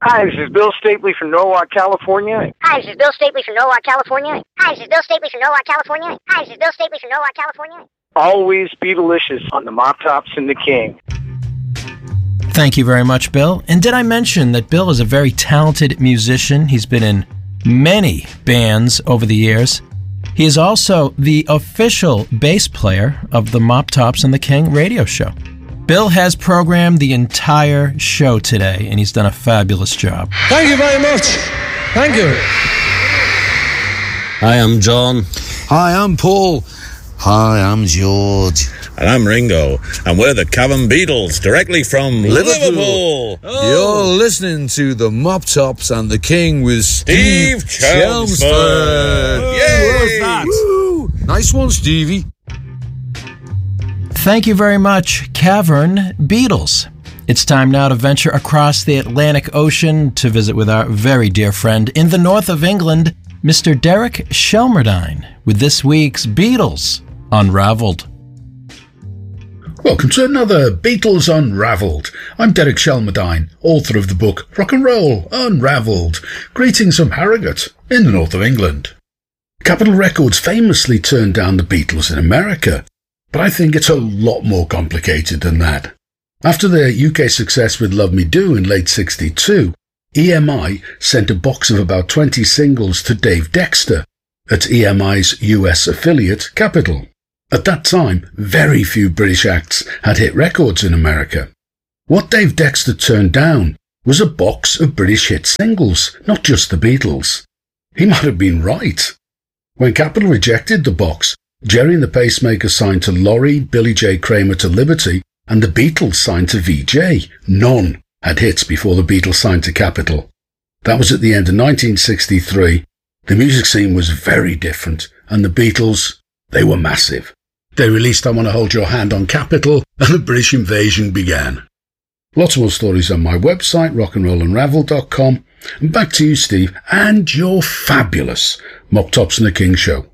Hi, this is Bill Stapley from Norwalk, California. Hi, this is Bill Stapley from Norwalk, California. Hi, this is Bill Stapley from Norwalk, California. Hi, this is Bill Stapley from Norwalk, California. Always be delicious on the Mop Tops and the King. Thank you very much, Bill. And did I mention that Bill is a very talented musician? He's been in many bands over the years. He is also the official bass player of the Mop Tops and the King radio show. Bill has programmed the entire show today, and he's done a fabulous job. Thank you very much. Thank you. Hi, I'm John. Hi, I'm Paul. Hi, I'm George. And I'm Ringo. And we're the Cavern Beatles, directly from Liverpool. Oh. You're listening to the Mop Tops and the King with Steve Chelmsford. Yay! What was that? Woo! Nice one, Stevie. Thank you very much, Cavern Beatles. It's time now to venture across the Atlantic Ocean to visit with our very dear friend in the north of England, Mr. Derek Shelmerdine, with this week's Beatles Unraveled. Welcome to another Beatles Unraveled. I'm Derek Shelmerdine, author of the book Rock and Roll Unraveled. Greetings from Harrogate, in the north of England. Capitol Records famously turned down the Beatles in America, but I think it's a lot more complicated than that. After their UK success with Love Me Do in late '62, EMI sent a box of about 20 singles to Dave Dexter at EMI's US affiliate, Capitol. At that time, very few British acts had hit records in America. What Dave Dexter turned down was a box of British hit singles, not just the Beatles. He might have been right. When Capitol rejected the box, Jerry and the Pacemakers signed to Laurie, Billy J. Kramer to Liberty, and the Beatles signed to VJ. None had hits before the Beatles signed to Capitol. That was at the end of 1963. The music scene was very different, and the Beatles, they were massive. They released I Want to Hold Your Hand on Capitol, and the British invasion began. Lots more stories on my website, rockandrollunraveled.com. And back to you, Steve, and your fabulous Mop Tops and the King show.